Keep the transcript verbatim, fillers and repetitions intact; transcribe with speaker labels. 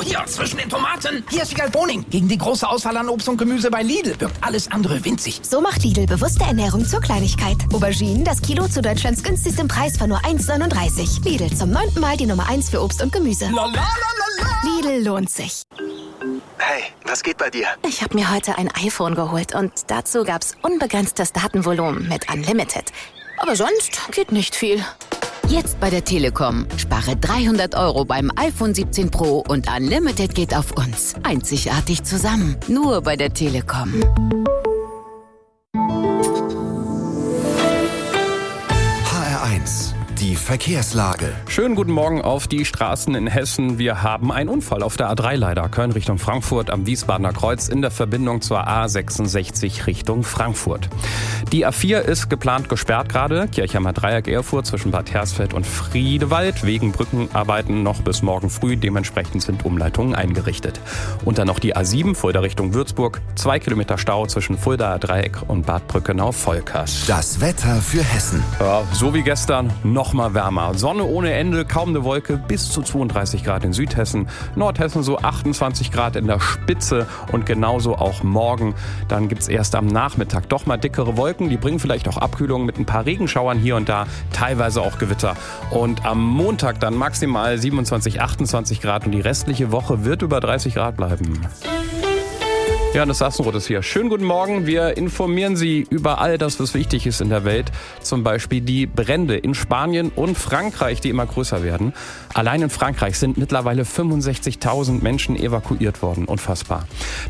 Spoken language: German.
Speaker 1: Hier, zwischen den Tomaten. Hier ist Wiegald Boning. Gegen die große Auswahl an Obst und Gemüse bei Lidl wirkt alles andere winzig.
Speaker 2: So macht Lidl bewusste Ernährung zur Kleinigkeit. Auberginen, das Kilo zu Deutschlands günstigstem Preis von nur eins neununddreißig. Lidl, zum neunten Mal die Nummer eins für Obst und Gemüse.
Speaker 1: La, la, la, la, la.
Speaker 2: Lidl lohnt sich.
Speaker 3: Hey, was geht bei dir?
Speaker 4: Ich habe mir heute ein iPhone geholt und dazu gab's unbegrenztes Datenvolumen mit Unlimited. Aber sonst geht nicht viel.
Speaker 5: Jetzt bei der Telekom. Spare dreihundert Euro beim iPhone siebzehn Pro und Unlimited geht auf uns. Einzigartig zusammen. Nur bei der Telekom.
Speaker 6: H R eins. Die Verkehrslage.
Speaker 7: Schönen guten Morgen auf die Straßen in Hessen. Wir haben einen Unfall auf der A drei leider. Köln Richtung Frankfurt am Wiesbadener Kreuz in der Verbindung zur A sechsundsechzig Richtung Frankfurt. Die A vier ist geplant gesperrt gerade. Kirchheimer Dreieck Erfurt zwischen Bad Hersfeld und Friedewald. Wegen Brückenarbeiten noch bis morgen früh. Dementsprechend sind Umleitungen eingerichtet. Und dann noch die A sieben Fulda Richtung Würzburg. Zwei Kilometer Stau zwischen Fuldaer Dreieck und Bad Brückenau-Volkers.
Speaker 6: Das Wetter für Hessen.
Speaker 7: Ja, so wie gestern, noch mal wärmer. Sonne ohne Ende, kaum eine Wolke, bis zu zweiunddreißig Grad in Südhessen. Nordhessen so achtundzwanzig Grad in der Spitze und genauso auch morgen. Dann gibt's erst am Nachmittag doch mal dickere Wolken. Die bringen vielleicht auch Abkühlung mit ein paar Regenschauern hier und da, teilweise auch Gewitter. Und am Montag dann maximal siebenundzwanzig, achtundzwanzig Grad und die restliche Woche wird über dreißig Grad bleiben. Ja, das Sassenroth ist hier. Schönen guten Morgen. Wir informieren Sie über all das, was wichtig ist in der Welt. Zum Beispiel die Brände in Spanien und Frankreich, die immer größer werden. Allein in Frankreich sind mittlerweile fünfundsechzigtausend Menschen evakuiert worden. Unfassbar.